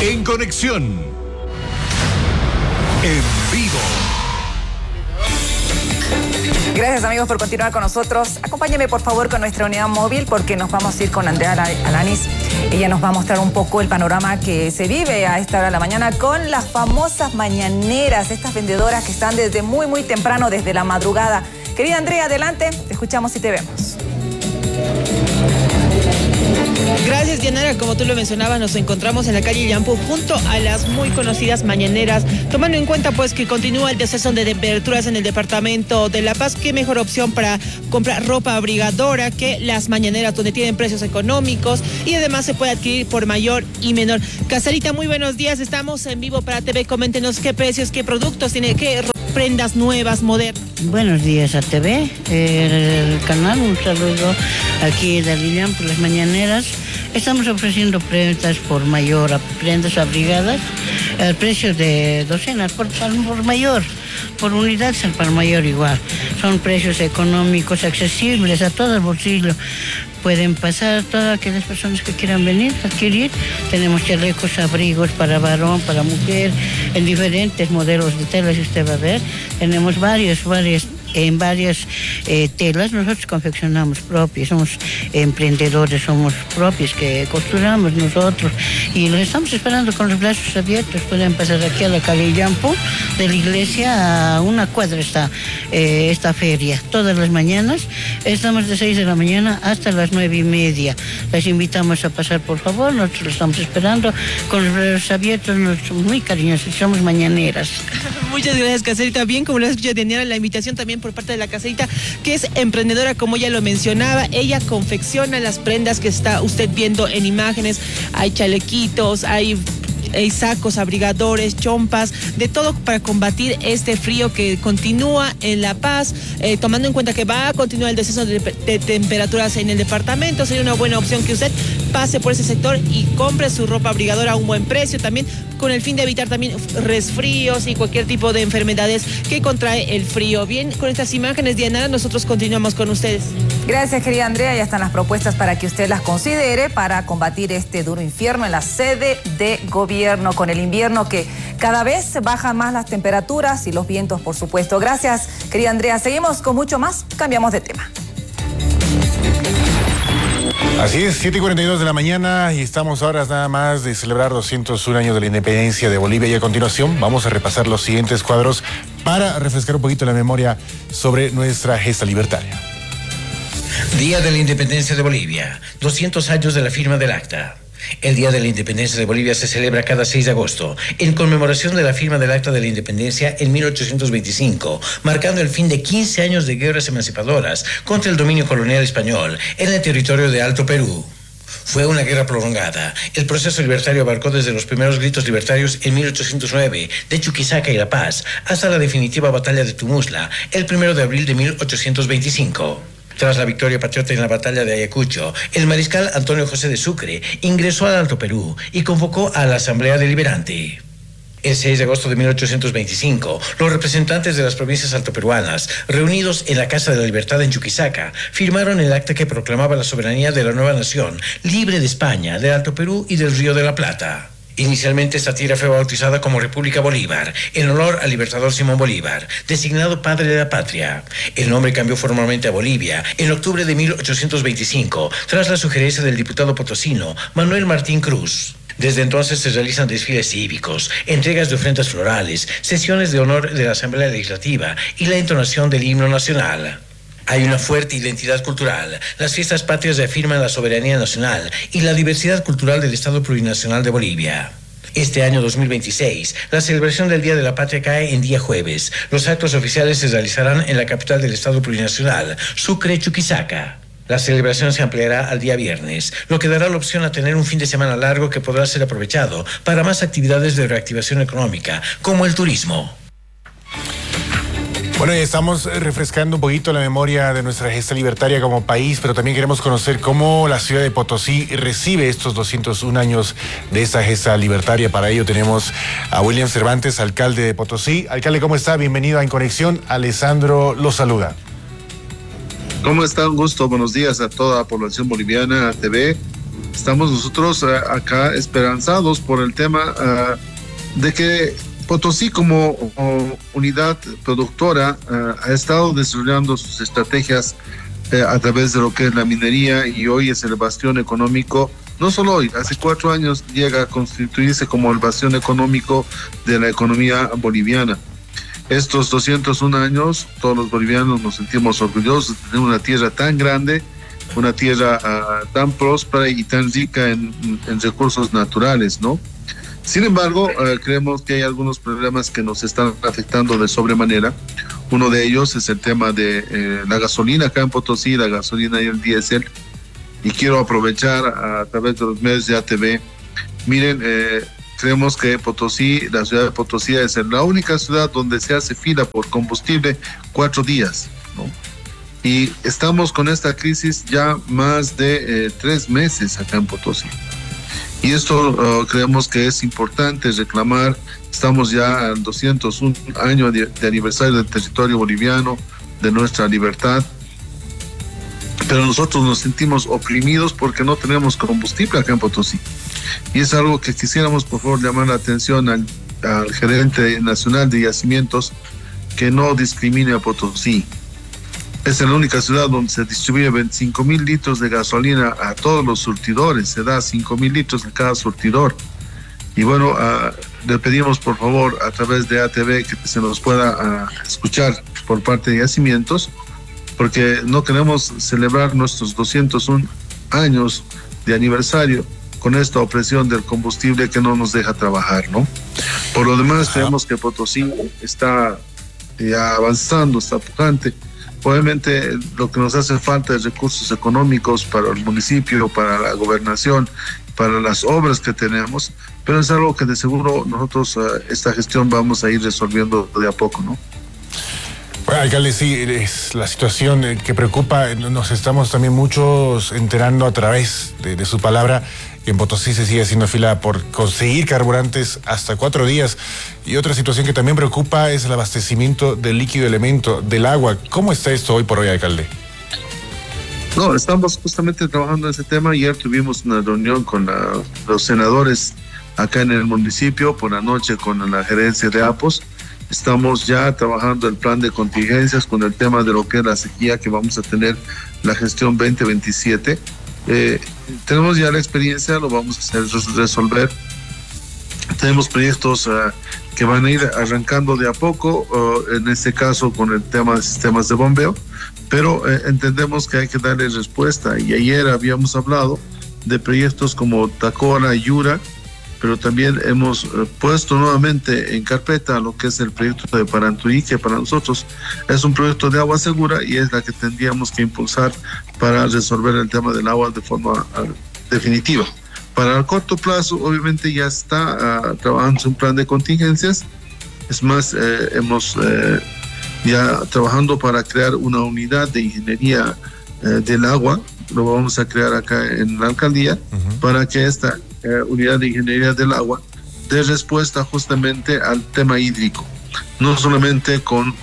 En Conexión, en vivo. Gracias, amigos, por continuar con nosotros. Acompáñenme, por favor, con nuestra unidad móvil, porque nos vamos a ir con Andrea Alanis. Ella nos va a mostrar un poco el panorama que se vive a esta hora de la mañana con las famosas mañaneras, estas vendedoras que están desde muy temprano, desde la madrugada. Querida Andrea, adelante, te escuchamos y te vemos. Gracias, Dianara. Como tú lo mencionabas, nos encontramos en la calle Yampu junto a las muy conocidas mañaneras, tomando en cuenta pues que continúa el descenso de temperaturas en el departamento de La Paz. Qué mejor opción para comprar ropa abrigadora que las mañaneras, donde tienen precios económicos y además se puede adquirir por mayor y menor. Caserita, muy buenos días, estamos en vivo para TV. Coméntenos qué precios, qué productos tiene, qué prendas nuevas, modernas. Buenos días a TV, el canal, un saludo aquí de Lilian por las mañaneras. Estamos ofreciendo prendas por mayor, prendas abrigadas, al precio de docenas por mayor, por unidad al par mayor igual. Son precios económicos, accesibles a todo el bolsillo. Pueden pasar todas aquellas personas que quieran venir a adquirir. Tenemos chalecos, abrigos para varón, para mujer, en diferentes modelos de telas, usted va a ver. Tenemos varias telas. Nosotros confeccionamos propios, somos emprendedores, somos propios que costuramos nosotros y los estamos esperando con los brazos abiertos. Pueden pasar aquí a la calle Yampu de la iglesia, a una cuadra está esta feria. Todas las mañanas estamos de 6 de la mañana hasta las 9:30. Les invitamos a pasar, por favor, nosotros los estamos esperando con los brazos abiertos, somos muy cariñosos, somos mañaneras. Muchas gracias, Caserita. Bien, como lo has escuchado, tenía la invitación también por parte de la Caserita, que es emprendedora, como ella lo mencionaba. Ella confecciona las prendas que está usted viendo en imágenes. Hay chalequitos, hay sacos, abrigadores, chompas, de todo para combatir este frío que continúa en La Paz, tomando en cuenta que va a continuar el descenso de temperaturas en el departamento. Sería una buena opción que usted pase por ese sector y compre su ropa abrigadora a un buen precio, también con el fin de evitar también resfríos y cualquier tipo de enfermedades que contrae el frío. Bien, con estas imágenes, Diana, nosotros continuamos con ustedes. Gracias, querida Andrea. Ya están las propuestas para que usted las considere para combatir este duro infierno en la sede de gobierno, con el invierno que cada vez bajan más las temperaturas y los vientos, por supuesto. Gracias, querida Andrea. Seguimos con mucho más. Cambiamos de tema. Así es, 7:42 de la mañana y estamos ahora nada más de celebrar 201 años de la independencia de Bolivia, y a continuación vamos a repasar los siguientes cuadros para refrescar un poquito la memoria sobre nuestra gesta libertaria. Día de la Independencia de Bolivia, 200 años de la firma del Acta. El Día de la Independencia de Bolivia se celebra cada 6 de agosto, en conmemoración de la firma del Acta de la Independencia en 1825, marcando el fin de 15 años de guerras emancipadoras contra el dominio colonial español en el territorio de Alto Perú. Fue una guerra prolongada. El proceso libertario abarcó desde los primeros gritos libertarios en 1809 de Chuquisaca y La Paz hasta la definitiva batalla de Tumusla el 1 de abril de 1825. Tras la victoria patriota en la batalla de Ayacucho, el mariscal Antonio José de Sucre ingresó al Alto Perú y convocó a la Asamblea Deliberante. El 6 de agosto de 1825, los representantes de las provincias altoperuanas, reunidos en la Casa de la Libertad en Chuquisaca, firmaron el acta que proclamaba la soberanía de la nueva nación, libre de España, del Alto Perú y del Río de la Plata. Inicialmente esta tierra fue bautizada como República Bolívar, en honor al libertador Simón Bolívar, designado padre de la patria. El nombre cambió formalmente a Bolivia en octubre de 1825, tras la sugerencia del diputado potosino Manuel Martín Cruz. Desde entonces se realizan desfiles cívicos, entregas de ofrendas florales, sesiones de honor de la Asamblea Legislativa y la entonación del himno nacional. Hay una fuerte identidad cultural. Las fiestas patrias reafirman la soberanía nacional y la diversidad cultural del Estado Plurinacional de Bolivia. Este año 2026, la celebración del Día de la Patria cae en día jueves. Los actos oficiales se realizarán en la capital del Estado Plurinacional, Sucre, Chuquisaca. La celebración se ampliará al día viernes, lo que dará la opción a tener un fin de semana largo que podrá ser aprovechado para más actividades de reactivación económica, como el turismo. Bueno, ya estamos refrescando un poquito la memoria de nuestra gesta libertaria como país, pero también queremos conocer cómo la ciudad de Potosí recibe estos 201 años de esta gesta libertaria. Para ello tenemos a William Cervantes, alcalde de Potosí. Alcalde, ¿cómo está? Bienvenido a En Conexión. Alessandro lo saluda. ¿Cómo está? Un gusto. Buenos días a toda la población boliviana, a TV. estamos nosotros acá esperanzados por el tema de que Potosí como unidad productora ha estado desarrollando sus estrategias a través de lo que es la minería, y hoy es el bastión económico. No solo hoy, hace 4 años llega a constituirse como el bastión económico de la economía boliviana. Estos 201 años, todos los bolivianos nos sentimos orgullosos de tener una tierra tan grande, una tierra tan próspera y tan rica en recursos naturales, ¿no? Sin embargo, creemos que hay algunos problemas que nos están afectando de sobremanera. Uno de ellos es el tema de la gasolina acá en Potosí, la gasolina y el diésel. Y quiero aprovechar a través de los medios de ATV. Miren, creemos que Potosí, la ciudad de Potosí, es la única ciudad donde se hace fila por combustible 4 días, ¿no? Y estamos con esta crisis ya más de 3 meses acá en Potosí. Y esto creemos que es importante reclamar. Estamos ya al 201 año de aniversario del territorio boliviano, de nuestra libertad. Pero nosotros nos sentimos oprimidos porque no tenemos combustible acá en Potosí. Y es algo que quisiéramos, por favor, llamar la atención al gerente nacional de yacimientos, que no discrimine a Potosí. Es la única ciudad donde se distribuye 25,000 litros de gasolina a todos los surtidores. Se da 5,000 litros a cada surtidor. Y bueno, le pedimos, por favor, a través de ATV, que se nos pueda escuchar por parte de yacimientos, porque no queremos celebrar nuestros 201 años de aniversario con esta opresión del combustible que no nos deja trabajar, ¿no? Por lo demás, creemos que Potosí está ya avanzando, está pujante. Obviamente lo que nos hace falta es recursos económicos para el municipio, para la gobernación, para las obras que tenemos, pero es algo que de seguro nosotros esta gestión vamos a ir resolviendo de a poco, ¿no? Bueno, alcalde, sí, es la situación que preocupa. Nos estamos también muchos enterando a través de su palabra que en Potosí se sigue haciendo fila por conseguir carburantes hasta 4 días. Y otra situación que también preocupa es el abastecimiento del líquido elemento, del agua. ¿Cómo está esto hoy por hoy, alcalde? No, estamos justamente trabajando en ese tema. Ayer tuvimos una reunión con los senadores acá en el municipio, por la noche con la gerencia de APOS. Estamos ya trabajando el plan de contingencias con el tema de lo que es la sequía que vamos a tener la gestión 2027. Tenemos ya la experiencia, lo vamos a hacer resolver. Tenemos proyectos que van a ir arrancando de a poco, en este caso con el tema de sistemas de bombeo, pero entendemos que hay que darle respuesta. Y ayer habíamos hablado de proyectos como Tacora y Yura, pero también hemos puesto nuevamente en carpeta lo que es el proyecto de Parantuí, que para nosotros es un proyecto de agua segura y es la que tendríamos que impulsar para resolver el tema del agua de forma definitiva. Para el corto plazo, obviamente ya está trabajando un plan de contingencias. Es más, hemos ya trabajando para crear una unidad de ingeniería del agua. Lo vamos a crear acá en la alcaldía para que esta unidad de ingeniería del agua dé respuesta justamente al tema hídrico, no solamente con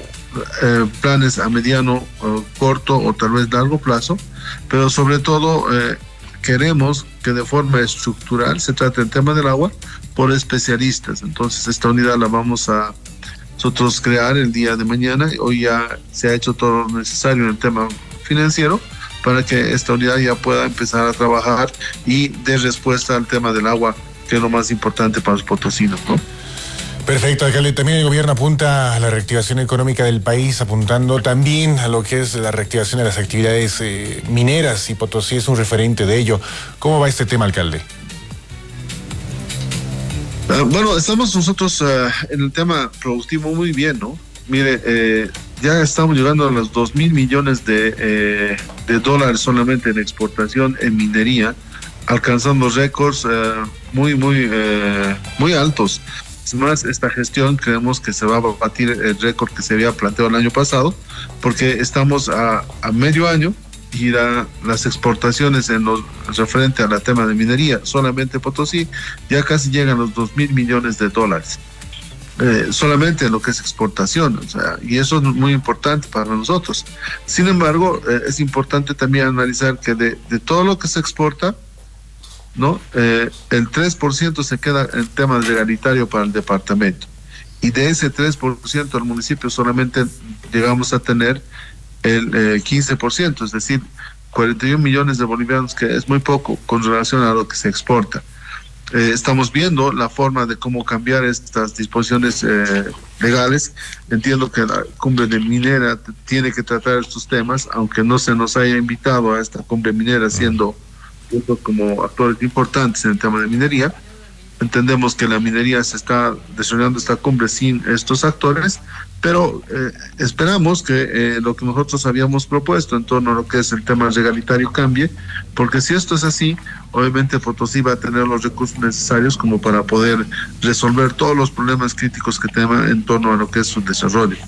planes a mediano, corto o tal vez largo plazo, pero sobre todo queremos que de forma estructural se trate el tema del agua por especialistas. Entonces esta unidad la vamos a nosotros crear el día de mañana. Hoy ya se ha hecho todo lo necesario en el tema financiero para que esta unidad ya pueda empezar a trabajar y dé respuesta al tema del agua, que es lo más importante para los potosinos, ¿no? Perfecto, alcalde. También el gobierno apunta a la reactivación económica del país, apuntando también a lo que es la reactivación de las actividades mineras, y Potosí es un referente de ello. ¿Cómo va este tema, alcalde? Bueno, estamos nosotros en el tema productivo muy bien, ¿no? Mire, ya estamos llegando a los 2,000 millones de dólares solamente en exportación en minería, alcanzando récords muy altos. Es más, esta gestión creemos que se va a batir el récord que se había planteado el año pasado, porque estamos a medio año y las exportaciones en lo referente a la tema de minería, solamente Potosí, ya casi llegan a los 2,000 millones de dólares. Solamente en lo que es exportación, o sea, y eso es muy importante para nosotros. Sin embargo, es importante también analizar que de todo lo que se exporta, ¿no? El 3% se queda en tema regalitario para el departamento. Y de ese 3% al municipio solamente llegamos a tener el 15%, es decir, 41 millones de bolivianos, que es muy poco con relación a lo que se exporta. Estamos viendo la forma de cómo cambiar estas disposiciones legales. Entiendo que la cumbre de minera tiene que tratar estos temas, aunque no se nos haya invitado a esta cumbre minera siendo como actores importantes en el tema de minería. Entendemos que la minería se está desarrollando esta cumbre sin estos actores, pero esperamos que lo que nosotros habíamos propuesto en torno a lo que es el tema regalitario cambie, porque si esto es así, obviamente Potosí va a tener los recursos necesarios como para poder resolver todos los problemas críticos que tenga en torno a lo que es su desarrollo.